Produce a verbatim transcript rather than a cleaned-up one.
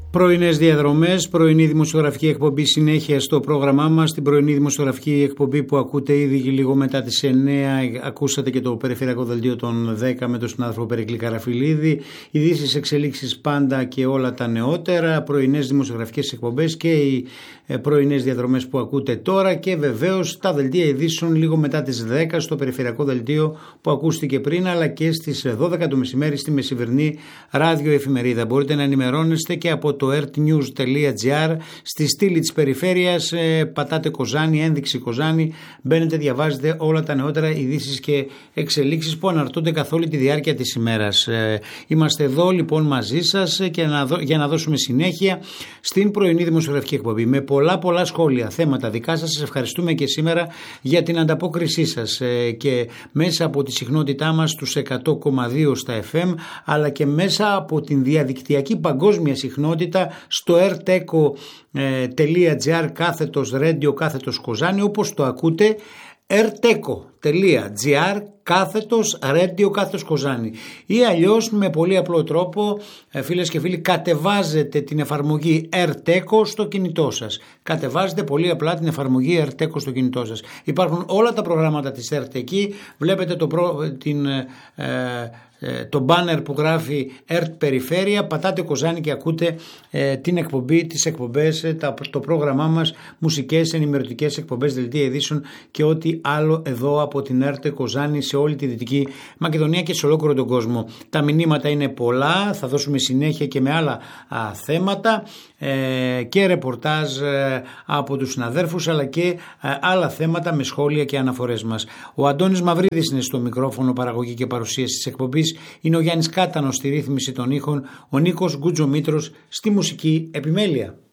Πρωινές διαδρομές, πρωινή δημοσιογραφική εκπομπή, συνέχεια στο πρόγραμμά μας. Την πρωινή δημοσιογραφική εκπομπή που ακούτε ήδη λίγο μετά τις εννέα, ακούσατε και το περιφερειακό δελτίο των δέκα με τον συνάδελφο Περικλή Καραφιλίδη. Ειδήσεις, εξελίξεις πάντα και όλα τα νεότερα, πρωινές δημοσιογραφικές εκπομπές και οι πρωινές διαδρομές που ακούτε τώρα και βεβαίως τα δελτία ειδήσεων λίγο μετά τις δέκα στο περιφερειακό δελτίο που ακούστηκε πριν, αλλά και στις δώδεκα το μεσημέρι στη μεσημερινή ράδιο εφημερίδα. Μπορείτε να ενημερώνεστε και από το ertnews τελεία gr, στη στήλη της περιφέρειας, ε, πατάτε Κοζάνη, ένδειξη Κοζάνη, μπαίνετε, διαβάζετε όλα τα νεότερα ειδήσεις και εξελίξεις που αναρτούνται καθ' όλη τη διάρκεια της ημέρας. Ε, είμαστε εδώ λοιπόν μαζί σας και να δω, για να δώσουμε συνέχεια στην πρωινή δημοσιογραφική εκπομπή με πολλά πολλά σχόλια, θέματα δικά σας. Σας ευχαριστούμε και σήμερα για την ανταπόκρισή σας ε, και μέσα από τη συχνότητά μας στους εκατό κόμμα δύο στα εφ εμ, αλλά και μέσα από την διαδικτυακή παγκόσμια συχνότητα στο erteco τελεία gr κάθετος radio κάθετος Κοζάνη, όπως το ακούτε, erteco τελεία gr κάθετος radio κάθετος Κοζάνη, ή αλλιώς με πολύ απλό τρόπο, φίλες και φίλοι, κατεβάζετε την εφαρμογή erteco στο κινητό σας. Κατεβάζετε πολύ απλά την εφαρμογή erteco στο κινητό σας. Υπάρχουν όλα τα προγράμματα της ERT εκεί, βλέπετε το προ, την... Ε, το banner που γράφει ERT Περιφέρεια, πατάτε Κοζάνη και ακούτε ε, την εκπομπή, τις εκπομπές, ε, τα, το πρόγραμμά μας, μουσικές, ενημερωτικές εκπομπές, δελτία ειδήσεων και ό,τι άλλο εδώ από την ERT Κοζάνη σε όλη τη Δυτική Μακεδονία και σε ολόκληρο τον κόσμο. Τα μηνύματα είναι πολλά, θα δώσουμε συνέχεια και με άλλα α, θέματα ε, και ρεπορτάζ ε, από τους συναδέρφους, αλλά και ε, άλλα θέματα με σχόλια και αναφορές μας. Ο Αντώνης Μαυρίδης είναι στο μικρόφωνο, παραγωγή και παρουσίαση της εκπομπής. Είναι ο Γιάννης Κάτανος στη ρύθμιση των ήχων, ο Νίκος Γκουτζομήτρος στη μουσική επιμέλεια.